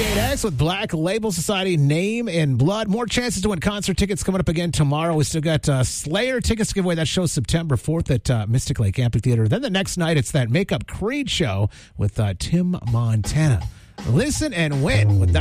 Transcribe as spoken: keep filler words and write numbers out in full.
ninety-eight X with Black Label Society, Name in Blood. More chances to win concert tickets coming up again tomorrow. We still got uh, Slayer tickets to give away. That show September fourth at uh, Mystic Lake Amphitheater. Then the next night, it's that Makeup Creed show with uh, Tim Montana. Listen and win with